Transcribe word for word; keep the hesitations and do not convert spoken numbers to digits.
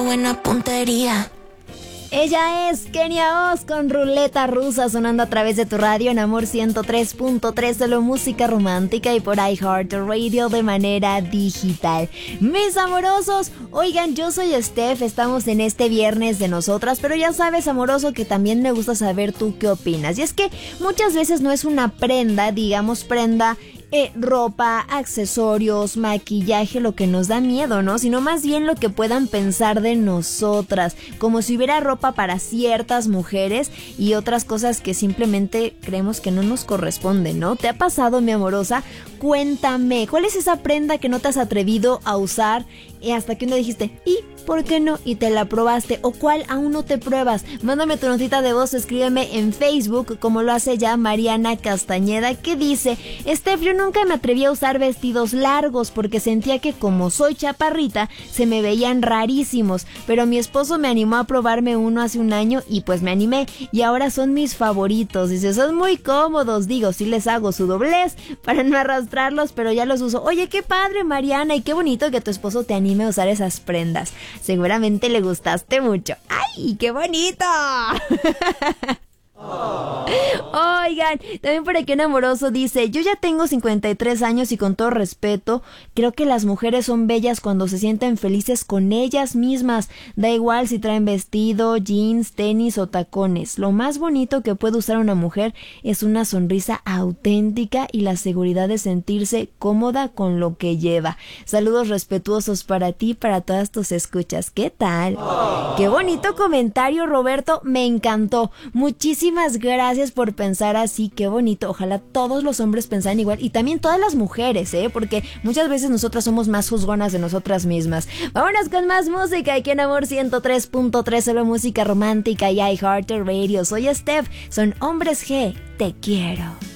buena puntería. Ella es Kenia Oz con Ruleta Rusa, sonando a través de tu radio en Amor ciento tres punto tres, solo música romántica, y por iHeartRadio de manera digital. Mis amorosos, oigan, yo soy Steph, estamos en este viernes de nosotras, pero ya sabes, amoroso, que también me gusta saber tú qué opinas. Y es que muchas veces no es una prenda, digamos prenda, Eh, ropa, accesorios, maquillaje, lo que nos da miedo, ¿no? Sino más bien lo que puedan pensar de nosotras, como si hubiera ropa para ciertas mujeres y otras cosas que simplemente creemos que no nos corresponden, ¿no? ¿Te ha pasado, mi amorosa? Cuéntame, ¿cuál es esa prenda que no te has atrevido a usar y hasta que uno dijiste, ¿y por qué no? Y te la probaste, o cuál aún no te pruebas? Mándame tu notita de voz, escríbeme en Facebook, como lo hace ya Mariana Castañeda, que dice: Steph, yo nunca me atreví a usar vestidos largos porque sentía que como soy chaparrita, se me veían rarísimos, pero mi esposo me animó a probarme uno hace un año y pues me animé, y ahora son mis favoritos. Dice, son muy cómodos, digo, sí les hago su doblez para no arrastrarlos, pero ya los uso. Oye, qué padre, Mariana, y qué bonito que tu esposo te anime a usar esas prendas. Seguramente le gustaste mucho. ¡Ay, qué bonito! Oh. Oigan, también por aquí un amoroso dice: yo ya tengo cincuenta y tres años y con todo respeto, creo que las mujeres son bellas cuando se sienten felices con ellas mismas. Da igual si traen vestido, jeans, tenis o tacones. Lo más bonito que puede usar una mujer es una sonrisa auténtica y la seguridad de sentirse cómoda con lo que lleva. Saludos respetuosos para ti y para todas tus escuchas. ¿Qué tal? Oh. Qué bonito comentario, Roberto, me encantó. Muchísimas Muchísimas gracias por pensar así, qué bonito. Ojalá todos los hombres pensaran igual y también todas las mujeres, ¿eh? Porque muchas veces nosotras somos más juzgonas de nosotras mismas. Vámonos con más música aquí en Amor ciento tres punto tres, solo música romántica y iHeartRadio. Soy Steph, son Hombres G, te quiero.